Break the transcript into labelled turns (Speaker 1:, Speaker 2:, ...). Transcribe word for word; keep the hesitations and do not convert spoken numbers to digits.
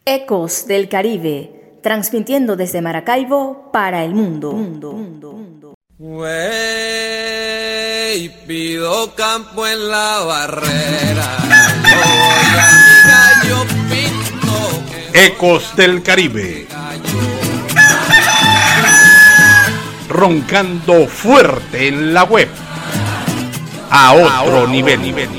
Speaker 1: Ecos del Caribe, transmitiendo desde Maracaibo para el mundo. mundo, mundo, mundo.
Speaker 2: Wey, pido campo en la barrera, yo voy a mi gallo pinto.
Speaker 3: Ecos del Caribe, roncando fuerte en la web, a otro, a otro nivel. nivel.